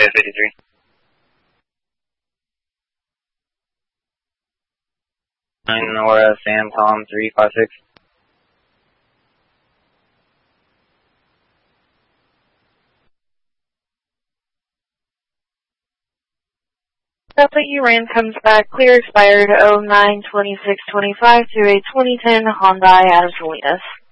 53. Nora, Sam, Tom, 356. That you ran comes back clear, expired 09/26/25 to a 2010 Hyundai Salinas.